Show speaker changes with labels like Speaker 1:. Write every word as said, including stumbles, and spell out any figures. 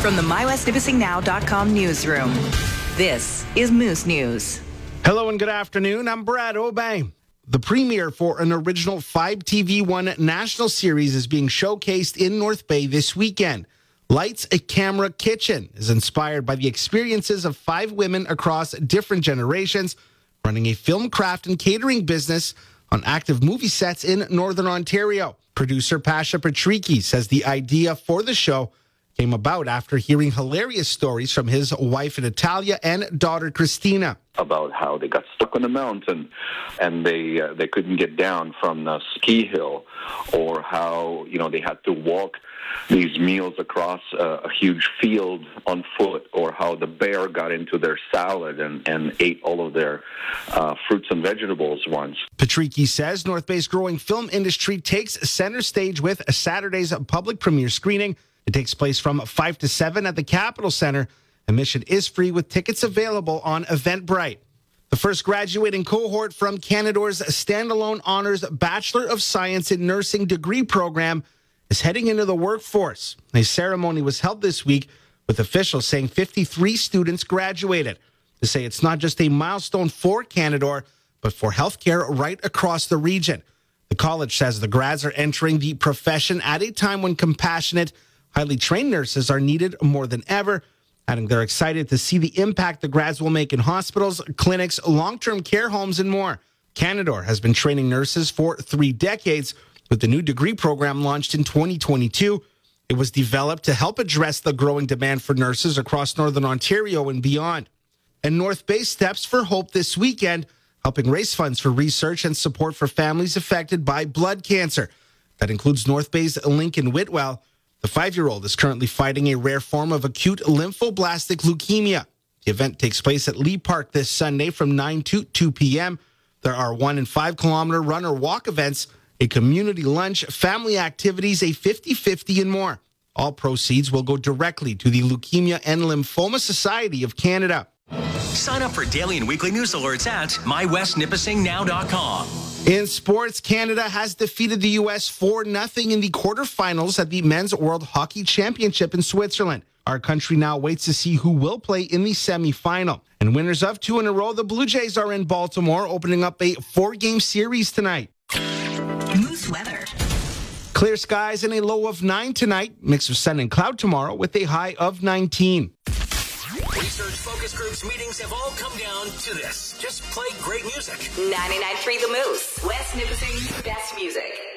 Speaker 1: From the my west nipissing now dot com newsroom, this is Moose News.
Speaker 2: Hello and good afternoon. I'm Brad Obey. The premiere for an original five T V one national series is being showcased in North Bay this weekend. Lights, a Camera, Kitchen is inspired by the experiences of five women across different generations running a film craft and catering business on active movie sets in Northern Ontario. Producer Pasha Patricky says the idea for the show came about after hearing hilarious stories from his wife Natalia and daughter Christina.
Speaker 3: About how they got stuck on the mountain and they uh, they couldn't get down from the ski hill, or how, you know, they had to walk these meals across uh, a huge field on foot, or how the bear got into their salad and, and ate all of their uh, fruits and vegetables once.
Speaker 2: Patricky says North Bay's growing film industry takes center stage with Saturday's public premiere screening. It takes place from five to seven at the Capitol Center. Admission is free with tickets available on Eventbrite. The first graduating cohort from Canador's standalone honors Bachelor of Science in Nursing degree program is heading into the workforce. A ceremony was held this week with officials saying fifty-three students graduated. They say it's not just a milestone for Canador, but for healthcare right across the region. The college says the grads are entering the profession at a time when compassionate, highly trained nurses are needed more than ever. Adding they're excited to see the impact the grads will make in hospitals, clinics, long-term care homes, and more. Canador has been training nurses for three decades, with the new degree program launched in twenty twenty-two. It was developed to help address the growing demand for nurses across Northern Ontario and beyond. And North Bay steps for hope this weekend, helping raise funds for research and support for families affected by blood cancer. That includes North Bay's Lincoln Whitwell. The five-year-old is currently fighting a rare form of acute lymphoblastic leukemia. The event takes place at Lee Park this Sunday from nine to two p.m. There are one and five kilometer run or walk events, a community lunch, family activities, a fifty-fifty, and more. All proceeds will go directly to the Leukemia and Lymphoma Society of Canada.
Speaker 4: Sign up for daily and weekly news alerts at my west nipissing now dot com.
Speaker 2: In sports, Canada has defeated the U S four nothing in the quarterfinals at the Men's World Hockey Championship in Switzerland. Our country now waits to see who will play in the semifinal. And winners of two in a row, the Blue Jays are in Baltimore, opening up a four-game series tonight.
Speaker 1: Moose weather.
Speaker 2: Clear skies and a low of nine tonight. Mix of sun and cloud tomorrow with a high of nineteen.
Speaker 4: Research focus groups meetings have all come down to this. Just play great music.
Speaker 1: ninety-nine point three The Moose. West Nipissing's best music.